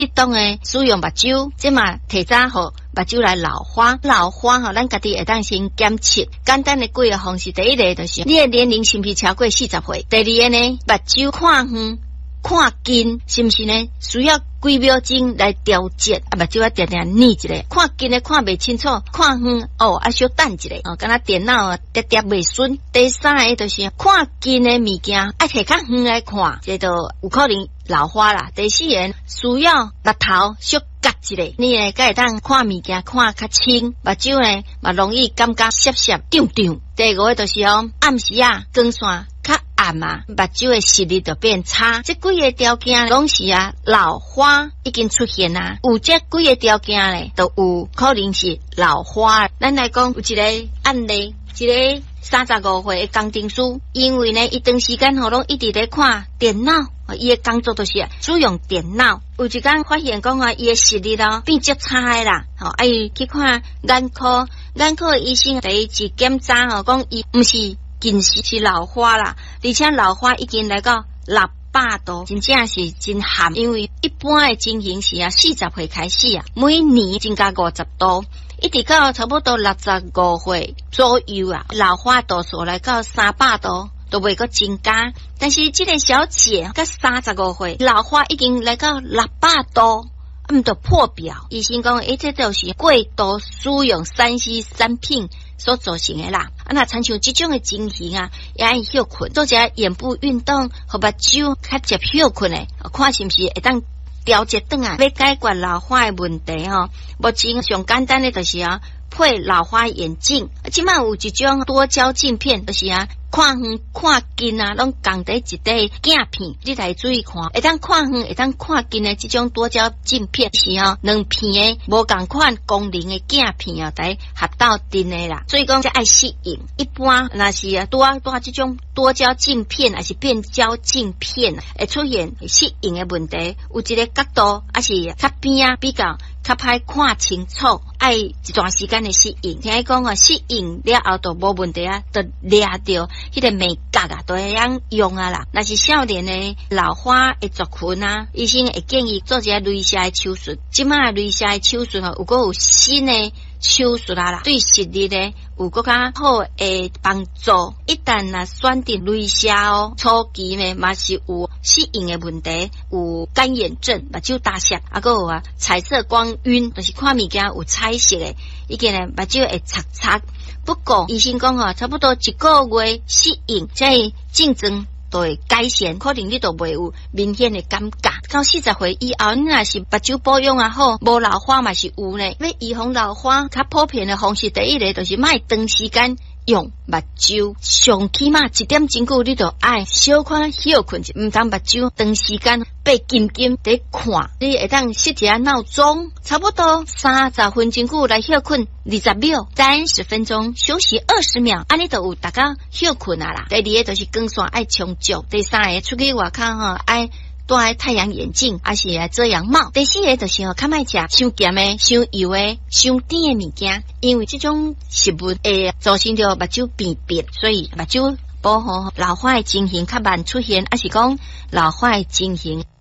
一档诶使用目睭，即嘛提早互目睭来老花。老花吼，咱家己会当先检测，简单诶几个方式。第一个就是你诶年龄是毋是超过40岁？第二个呢，目睭看远、看近，是毋是呢？需要几秒钟来调节，目睭点点捏一下，看近诶看袂清楚，看远小等一下敢若电脑喋喋袂顺。第三个就是看近诶物件，爱摕较远来看，这就有可能老花啦。第四个需要目头小夹一下，你呢才会当看物件看较清，目睭呢嘛容易感觉涩涩胀胀。第五个就是暗时光线较暗目睭的视力就变差。这几个条件拢是老花已经出现啊。有这几个条件咧，都有可能是老花。咱来讲有一个案例，一个35岁的工程师，因为呢，伊长时间拢一直在看电脑，伊的工作就是使用电脑。有一天发现讲伊的视力变足差的啦，伊去看眼科，眼科的医生第一次检查讲伊毋是近视，是老花啦，而且老花已经来到600度，真正是真寒。因为一般的情形是40岁开始每年增加50度。一直到差不多65岁左右老花度数来到300度都未个增加。但是这个小姐到35岁，老花已经来到600度，毋就破表。医生讲，这就是过度使用3C 产品所造成的啦。那参像这种的情形也爱休困，做一下眼部运动，和目睭较接休困的，看是毋是会当调节转要解决老花的问题目前上简单的就是配老花眼镜。即卖有一种多焦镜片，就是看远看近拢共在一块镜片，你来注意看，会当看远会当看近的这种多焦镜片是两片的无共款功能的镜片来合到阵的啦。所以讲这爱适应。一般若是多这种多焦镜片还是变焦镜片会出现适应的问题，有一个角度还是较边比较较歹看清楚，爱一段时间的适应。听讲适应了后都无问题就掠到迄个美角都会用啦。若是少年的老花的族群医生会建议做一下雷射的手术。即卖雷射的手术有个有新的手术啦，对视力呢有更加好的帮助。一旦选定雷射初期呢嘛是有适应的问题，有干眼症、目睭大涩，还有彩色光晕，就是看物件有彩色的，已经目睭会擦擦。不过医生讲差不多1个月适应，这症状都会改善，可能你都袂有明显的感觉。到40岁以后，你若是目睭保养好，无老花嘛是有呢。要预防老花，较普遍的方式，第一个就是莫长时间用目睭，上起码1点钟久，你就爱小可休困，唔通目睭长时间被紧紧在看。你会当设一下闹钟，差不多30分钟久来休困20秒，30分钟休息20秒，安尼就有大家休困啦。第二个就是光线爱充足，第三个出去外口爱戴太阳眼镜，还是遮阳帽。第四个就是较莫食伤咸的、伤油的、伤甜的物件，因为这种食物会造成着目睭变白，所以目睭保护老花的情形较慢出现，还是讲老花的情形